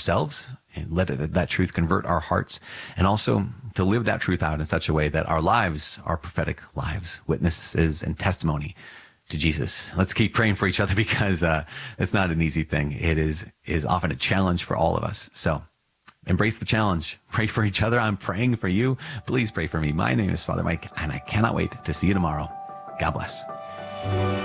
ourselves and let that truth convert our hearts, and also to live that truth out in such a way that our lives are prophetic lives, witnesses and testimony to Jesus. Let's keep praying for each other, because it's not an easy thing. It is often a challenge for all of us. So embrace the challenge. Pray for each other. I'm praying for you. Please pray for me. My name is Father Mike, and I cannot wait to see you tomorrow. God bless.